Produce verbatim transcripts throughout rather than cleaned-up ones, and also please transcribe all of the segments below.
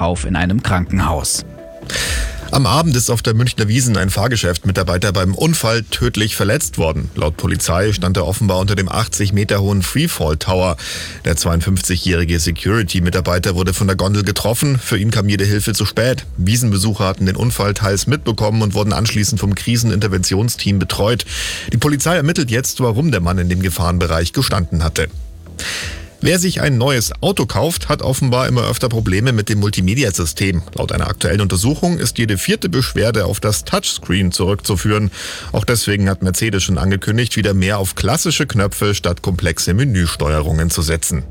drauf in einem Krankenhaus. Am Abend ist auf der Münchner Wiesn ein Fahrgeschäft-Mitarbeiter beim Unfall tödlich verletzt worden. Laut Polizei stand er offenbar unter dem achtzig Meter hohen Freefall Tower. Der zweiundfünfzigjährige Security-Mitarbeiter wurde von der Gondel getroffen. Für ihn kam jede Hilfe zu spät. Wiesnbesucher hatten den Unfall teils mitbekommen und wurden anschließend vom Kriseninterventionsteam betreut. Die Polizei ermittelt jetzt, warum der Mann in dem Gefahrenbereich gestanden hatte. Wer sich ein neues Auto kauft, hat offenbar immer öfter Probleme mit dem Multimedia-System. Laut einer aktuellen Untersuchung ist jede vierte Beschwerde auf das Touchscreen zurückzuführen. Auch deswegen hat Mercedes schon angekündigt, wieder mehr auf klassische Knöpfe statt komplexe Menüsteuerungen zu setzen.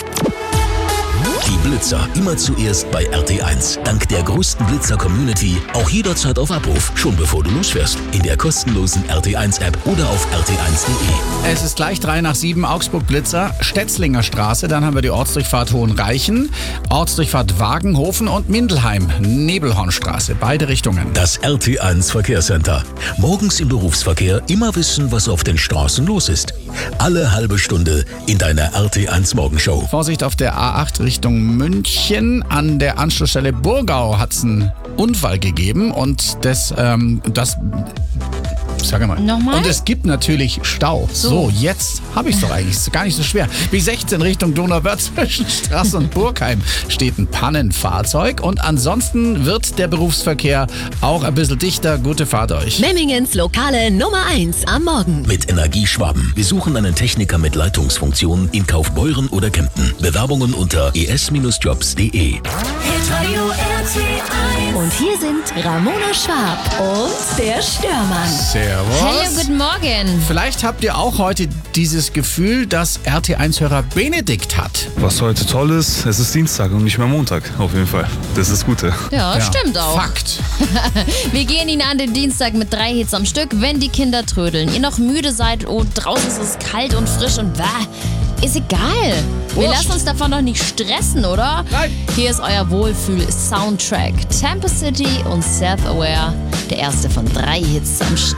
Die Blitzer immer zuerst bei R T eins. Dank der größten Blitzer-Community auch jederzeit auf Abruf, schon bevor du losfährst. In der kostenlosen R T eins App oder auf r t eins punkt de. Es ist gleich drei nach sieben, Augsburg Blitzer, Stetzlinger Straße, dann haben wir die Ortsdurchfahrt Hohenreichen, Ortsdurchfahrt Wagenhofen und Mindelheim, Nebelhornstraße, beide Richtungen. Das R T eins Verkehrscenter. Morgens im Berufsverkehr immer wissen, was auf den Straßen los ist. Alle halbe Stunde in deiner R T eins Morgenshow. Vorsicht auf der A acht Richtung München. An der Anschlussstelle Burgau hat es einen Unfall gegeben und das, ähm, das Sag mal. Nochmal? Und es gibt natürlich Stau. So, So. jetzt habe ich es doch eigentlich. Ist gar nicht so schwer. B sechzehn Richtung Donauwörth zwischen Straße und Burgheim steht ein Pannenfahrzeug. Und ansonsten wird der Berufsverkehr auch ein bisschen dichter. Gute Fahrt euch. Memmingens lokale Nummer eins am Morgen. Mit Energieschwaben. Wir suchen einen Techniker mit Leitungsfunktion in Kaufbeuren oder Kempten. Bewerbungen unter e s Bindestrich jobs punkt de. Hitradio R T eins. Und hier sind Ramona Schwab und der Störmann. Servus. Hallo, guten Morgen. Vielleicht habt ihr auch heute dieses Gefühl, dass R T eins-Hörer Benedikt hat. Was heute toll ist, es ist Dienstag und nicht mehr Montag, auf jeden Fall. Das ist das Gute. Ja, stimmt auch. Fakt. Wir gehen Ihnen an den Dienstag mit drei Hits am Stück, wenn die Kinder trödeln. Ihr noch müde seid und draußen ist es kalt und frisch und bah, ist egal. Wir Wurscht. lassen uns davon doch nicht stressen, oder? Nein. Hier ist euer Wohlfühl-Soundtrack. Tampa City und Self-Aware. Der erste von drei Hits am Stück.